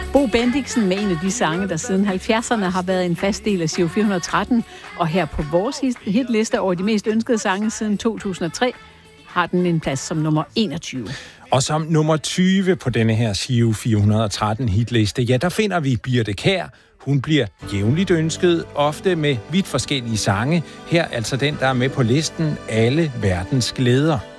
Bo Bendiksen med en af de sange, der siden 70'erne har været en fast del af Giro 413, og her på vores hitliste over de mest ønskede sange siden 2003, har den en plads som nummer 21. Og som nummer 20 på denne her Giro 413 hitliste, ja, der finder vi Birthe Kjær. Hun bliver jævnligt ønsket, ofte med vidt forskellige sange. Her altså den, der er med på listen, Alle verdens glæder.